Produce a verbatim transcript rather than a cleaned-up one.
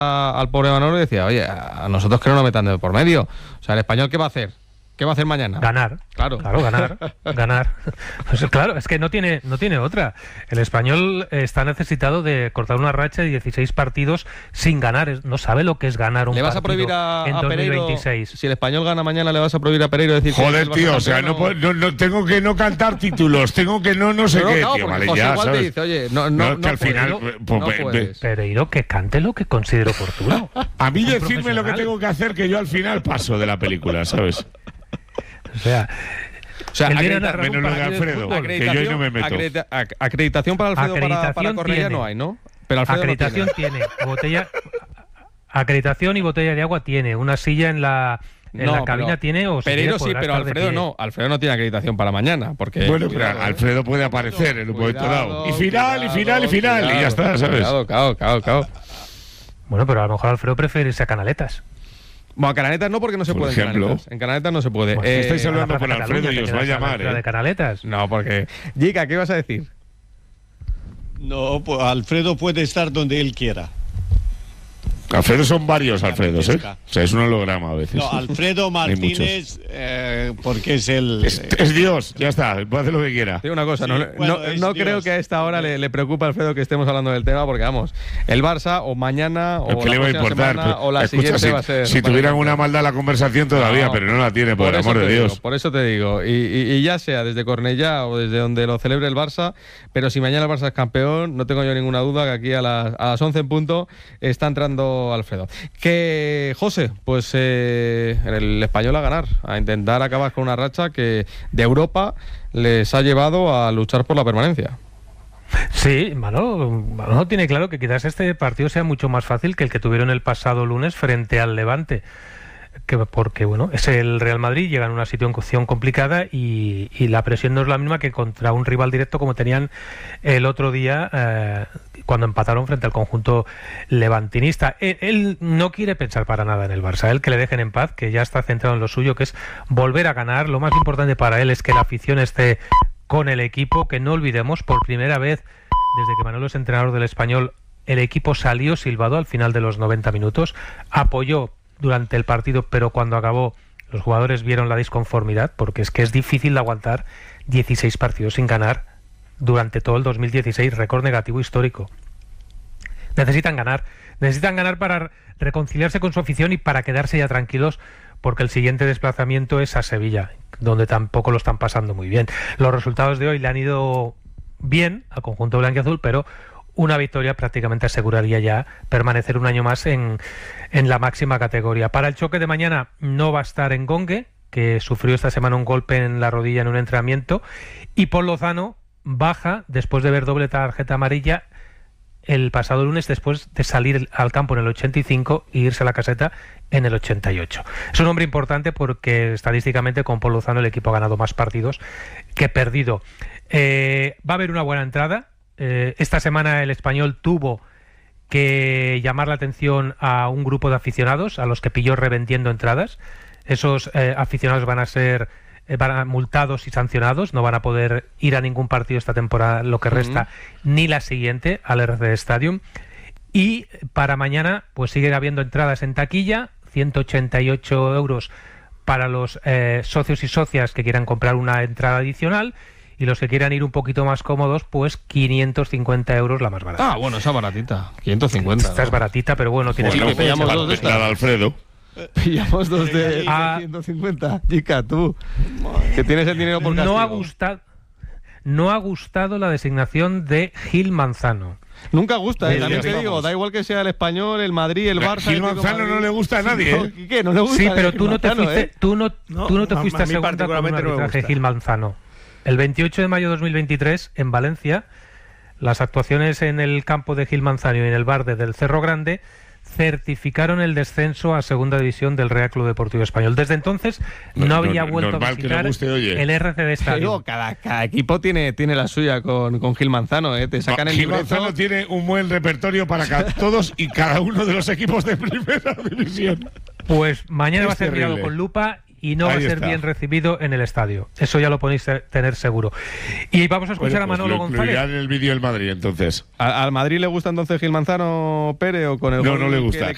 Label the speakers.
Speaker 1: a, al pobre Manolo y decía, oye, a nosotros que no nos metan de por medio. O sea, ¿el español qué va a hacer? ¿Qué va a hacer mañana?
Speaker 2: Ganar.
Speaker 1: Claro.
Speaker 2: Claro, ganar. ganar. Pues claro, es que no tiene, no tiene otra. El español está necesitado de cortar una racha de dieciséis partidos sin ganar. No sabe lo que es ganar un
Speaker 1: ¿Le vas a
Speaker 2: partido
Speaker 1: prohibir a,
Speaker 2: en
Speaker 1: a
Speaker 2: dos mil
Speaker 1: Pereiro?
Speaker 2: veintiséis.
Speaker 1: Si el español gana mañana, ¿le vas a prohibir a Pereiro decir
Speaker 3: Joder,
Speaker 1: que
Speaker 3: tío, o sea, no, puedo, no, no tengo que no cantar títulos, tengo que no no sé
Speaker 1: no,
Speaker 3: qué,
Speaker 1: claro,
Speaker 3: tío, vale,
Speaker 1: José
Speaker 3: ya,
Speaker 1: igual
Speaker 3: ¿sabes?
Speaker 1: te dice, oye, no, no,
Speaker 3: no, que
Speaker 1: no
Speaker 3: al final,
Speaker 1: puedes,
Speaker 3: pues,
Speaker 1: no
Speaker 3: ve- ve-
Speaker 1: puedes.
Speaker 2: Pereiro, que cante lo que considero oportuno.
Speaker 3: a mí
Speaker 2: Un
Speaker 3: decirme lo que
Speaker 2: profesional.
Speaker 3: tengo que hacer, que yo al final paso de la película, ¿sabes?
Speaker 2: O sea,
Speaker 1: O sea,
Speaker 2: él viene a
Speaker 1: acredita-
Speaker 2: narrar un
Speaker 3: menos lo de
Speaker 2: partido de
Speaker 3: Alfredo,
Speaker 2: fútbol.
Speaker 3: que yo ahí no me meto.
Speaker 1: acredita- ac- acreditación para Alfredo para, para
Speaker 2: Acreditación
Speaker 1: Cornellá
Speaker 2: tiene.
Speaker 1: no hay, ¿no? Pero Alfredo no
Speaker 2: Acreditación
Speaker 1: tiene.
Speaker 2: tiene. Botella, acreditación y botella de agua tiene. Una silla en la, en
Speaker 1: No,
Speaker 2: la cabina
Speaker 1: pero
Speaker 2: tiene. O si
Speaker 1: Pereiro
Speaker 2: quiere,
Speaker 1: sí,
Speaker 2: podrá
Speaker 1: pero
Speaker 2: estar de
Speaker 1: Alfredo
Speaker 2: pie.
Speaker 1: no. Alfredo no tiene acreditación para mañana. Porque,
Speaker 3: Bueno,
Speaker 1: cuidado,
Speaker 3: pero
Speaker 1: ¿eh?
Speaker 3: Alfredo puede aparecer en un momento
Speaker 1: Cuidado,
Speaker 3: dado. Y final, y final, y
Speaker 1: cuidado,
Speaker 3: final, y ya está, ¿sabes?
Speaker 1: Cuidado, claro, claro, claro.
Speaker 2: Bueno, pero a lo mejor Alfredo prefiere irse a Canaletas.
Speaker 1: Bueno, a Canaletas no, porque no se
Speaker 3: Por
Speaker 1: puede
Speaker 3: ejemplo.
Speaker 1: en Canaletas. En Canaletas no se puede.
Speaker 2: Bueno,
Speaker 1: Eh,
Speaker 3: estáis
Speaker 2: a la
Speaker 3: hablando
Speaker 2: Plaza
Speaker 3: por Alfredo
Speaker 2: Cataluña,
Speaker 3: y
Speaker 2: te
Speaker 3: os va a
Speaker 2: quedas la
Speaker 3: llamar,
Speaker 2: altura
Speaker 3: ¿eh?
Speaker 2: de Canaletas.
Speaker 1: No, porque... Jica, ¿qué vas a decir?
Speaker 4: No, pues Alfredo puede estar donde él quiera.
Speaker 3: Alfredo son varios Alfredos, ¿eh?
Speaker 4: Pesca.
Speaker 3: O sea, es un holograma a veces.
Speaker 4: No, Alfredo
Speaker 3: Hay muchos.
Speaker 4: Martínez, eh, porque es el...
Speaker 3: Es, es Dios, ya está, puede hacer lo que quiera.
Speaker 1: Te digo una cosa,
Speaker 4: Sí,
Speaker 1: no,
Speaker 4: bueno,
Speaker 1: no,
Speaker 4: es
Speaker 1: no
Speaker 4: Dios.
Speaker 1: creo que a esta hora le, le preocupe a Alfredo que estemos hablando del tema, porque vamos, el Barça o mañana o
Speaker 3: ¿Qué
Speaker 1: la
Speaker 3: le va a
Speaker 1: próxima
Speaker 3: importar?
Speaker 1: semana,
Speaker 3: Pero,
Speaker 1: o la
Speaker 3: escucha,
Speaker 1: siguiente
Speaker 3: si,
Speaker 1: va a ser...
Speaker 3: si tuvieran una maldad la conversación todavía,
Speaker 1: No,
Speaker 3: pero no la tiene, por, el
Speaker 1: eso
Speaker 3: amor de
Speaker 1: te
Speaker 3: Dios.
Speaker 1: digo, por eso te digo, y, y- y ya sea desde Cornellá o desde donde lo celebre el Barça, pero si mañana el Barça es campeón, no tengo yo ninguna duda que aquí a las, a las once en punto está entrando Alfredo. Que, José, pues eh, el español a ganar, a intentar acabar con una racha que de Europa les ha llevado a luchar por la permanencia.
Speaker 2: Sí, Manolo, Manolo tiene claro que quizás este partido sea mucho más fácil que el que tuvieron el pasado lunes frente al Levante. Que porque bueno, es el Real Madrid, llega en una situación complicada y, y la presión no es la misma que contra un rival directo como tenían el otro día eh, cuando empataron frente al conjunto levantinista. Él, él no quiere pensar para nada en el Barça, él que le dejen en paz, que ya está centrado en lo suyo, que es volver a ganar. Lo más importante para él es que la afición esté con el equipo, que no olvidemos, por primera vez desde que Manolo es entrenador del Español, el equipo salió silbado al final de los noventa minutos, apoyó durante el partido, pero cuando acabó los jugadores vieron la disconformidad, porque es que es difícil de aguantar dieciséis partidos sin ganar durante todo el dos mil dieciséis, récord negativo histórico. Necesitan ganar, necesitan ganar para reconciliarse con su afición y para quedarse ya tranquilos, porque el siguiente desplazamiento es a Sevilla, donde tampoco lo están pasando muy bien. Los resultados de hoy le han ido bien al conjunto blanquiazul, pero una victoria prácticamente aseguraría ya permanecer un año más en, en la máxima categoría. Para el choque de mañana no va a estar Engongue, que sufrió esta semana un golpe en la rodilla en un entrenamiento, y Paul Lozano baja después de ver doble tarjeta amarilla el pasado lunes, después de salir al campo en el ochenta y cinco e irse a la caseta en el ochenta y ocho. Es un hombre importante porque estadísticamente con Paul Lozano el equipo ha ganado más partidos que perdido. Eh, va a haber una buena entrada. Eh, esta semana el Español tuvo que llamar la atención a un grupo de aficionados a los que pilló revendiendo entradas. Esos eh, aficionados van a ser eh, van a multados y sancionados, no van a poder ir a ningún partido esta temporada, lo que resta, uh-huh. ni la siguiente al R C D Stadium. Y para mañana pues sigue habiendo entradas en taquilla, ciento ochenta y ocho euros para los eh, socios y socias que quieran comprar una entrada adicional. Y los que quieran ir un poquito más cómodos, pues quinientos cincuenta euros la más barata.
Speaker 1: Ah, bueno, esa baratita. quinientos cincuenta.
Speaker 2: Esta
Speaker 1: ¿no?
Speaker 2: es baratita, pero bueno, tienes
Speaker 3: Bueno,
Speaker 1: que pillamos
Speaker 3: para
Speaker 1: dos de
Speaker 3: mezclar
Speaker 1: estas.
Speaker 3: a Alfredo.
Speaker 1: Pillamos dos de,
Speaker 2: Ah.
Speaker 1: de ciento cincuenta. Chica, tú, que tienes el dinero por castigo.
Speaker 2: No ha gustado, no ha gustado la designación de Gil Manzano.
Speaker 1: Nunca gusta, ¿eh?
Speaker 2: Del
Speaker 1: También te
Speaker 2: Vamos.
Speaker 1: digo, da igual que sea el Español, el Madrid, el Barça...
Speaker 3: Gil
Speaker 1: el Atlético
Speaker 3: Manzano
Speaker 1: Madrid.
Speaker 3: no le gusta a nadie,
Speaker 1: No,
Speaker 3: ¿eh?
Speaker 1: ¿y qué? No le gusta
Speaker 2: Sí,
Speaker 1: a
Speaker 2: pero
Speaker 1: Gil
Speaker 2: tú no te
Speaker 1: Manzano,
Speaker 2: fuiste,
Speaker 1: ¿eh?
Speaker 2: tú no,
Speaker 5: No,
Speaker 2: tú no te
Speaker 5: a-
Speaker 2: fuiste
Speaker 5: a
Speaker 2: a
Speaker 5: mí
Speaker 2: segunda con un
Speaker 5: particularmente no me
Speaker 2: arbitraje
Speaker 5: gusta.
Speaker 2: Gil Manzano. El veintiocho de mayo de dos mil veintitrés, en Valencia, las actuaciones en el campo de Gil Manzano y en el bar de del Cerro Grande certificaron el descenso a segunda división del Real Club Deportivo Español. Desde entonces no,
Speaker 3: No,
Speaker 2: había
Speaker 3: no,
Speaker 2: vuelto a
Speaker 3: normal que le
Speaker 2: visitar
Speaker 3: guste, oye.
Speaker 2: el R C D
Speaker 1: Te
Speaker 2: Stadium.
Speaker 1: digo, cada, cada equipo tiene, tiene la suya con, con Gil Manzano, ¿eh? Te sacan el
Speaker 3: Gil
Speaker 1: libreto.
Speaker 3: Manzano tiene un buen repertorio para ca- todos y cada uno de los equipos de primera división.
Speaker 2: Pues mañana
Speaker 3: Es
Speaker 2: va a ser
Speaker 3: terrible.
Speaker 2: mirado con lupa y no va
Speaker 3: Ahí
Speaker 2: a ser
Speaker 3: está.
Speaker 2: bien recibido en el estadio. Eso ya lo podéis te- tener seguro. Y vamos a escuchar
Speaker 3: Bueno,
Speaker 2: a
Speaker 3: pues
Speaker 2: Manolo
Speaker 3: lo incluirán
Speaker 2: González.
Speaker 3: en el vídeo del Madrid, entonces.
Speaker 1: ¿A- ¿Al Madrid le gusta entonces Gil Manzano, Pere, o con el
Speaker 3: No,
Speaker 1: gol
Speaker 3: no le
Speaker 1: que
Speaker 3: gusta.
Speaker 1: le